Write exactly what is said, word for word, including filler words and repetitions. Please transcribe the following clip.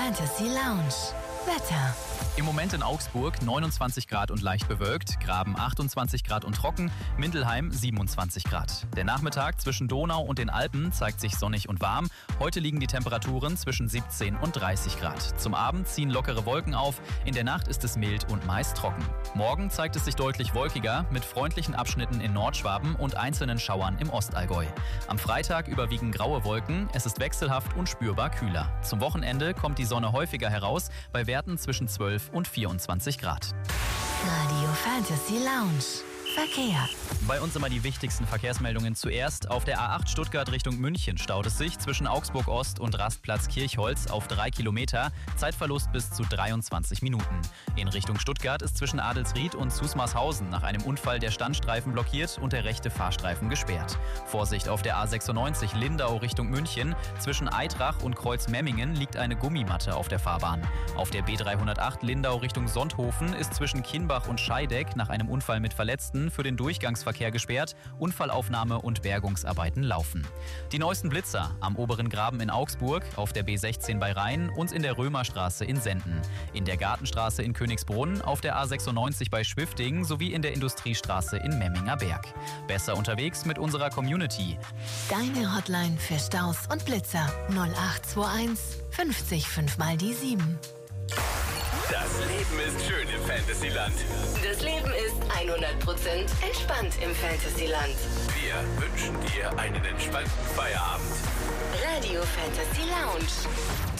Fantasy Lounge. Wetter. Im Moment in Augsburg neunundzwanzig Grad und leicht bewölkt, Graben achtundzwanzig Grad und trocken, Mindelheim siebenundzwanzig Grad. Der Nachmittag zwischen Donau und den Alpen zeigt sich sonnig und warm. Heute liegen die Temperaturen zwischen siebzehn und dreißig Grad. Zum Abend ziehen lockere Wolken auf, in der Nacht ist es mild und meist trocken. Morgen zeigt es sich deutlich wolkiger, mit freundlichen Abschnitten in Nordschwaben und einzelnen Schauern im Ostallgäu. Am Freitag überwiegen graue Wolken, es ist wechselhaft und spürbar kühler. Zum Wochenende kommt die Sonne häufiger heraus, bei Werten zwischen zwölf und vierundzwanzig Grad. Radio Fantasy Lounge. Verkehr. Bei uns immer die wichtigsten Verkehrsmeldungen zuerst. Auf der A acht Stuttgart Richtung München staut es sich zwischen Augsburg Ost und Rastplatz Kirchholz auf drei Kilometer. Zeitverlust bis zu dreiundzwanzig Minuten. In Richtung Stuttgart ist zwischen Adelsried und Zusmarshausen nach einem Unfall der Standstreifen blockiert und der rechte Fahrstreifen gesperrt. Vorsicht auf der A sechsundneunzig Lindau Richtung München. Zwischen Eitrach und Kreuzmemmingen liegt eine Gummimatte auf der Fahrbahn. Auf der B dreihundertacht Lindau Richtung Sonthofen ist zwischen Kienbach und Scheideck nach einem Unfall mit Verletzten für den Durchgangsverkehr gesperrt. Unfallaufnahme und Bergungsarbeiten laufen. Die neuesten Blitzer am oberen Graben in Augsburg, auf der B sechzehn bei Rhein und in der Römerstraße in Senden. In der Gartenstraße in Königsbrunn, auf der A sechsundneunzig bei Schwifting sowie in der Industriestraße in Memminger Berg. Besser unterwegs mit unserer Community. Deine Hotline für Staus und Blitzer null acht zwei eins fünfzig fünf mal die sieben. Das Leben ist schön im Fantasyland. Das Leben ist hundert Prozent entspannt im Fantasyland. Wir wünschen dir einen entspannten Feierabend. Radio Fantasy Lounge.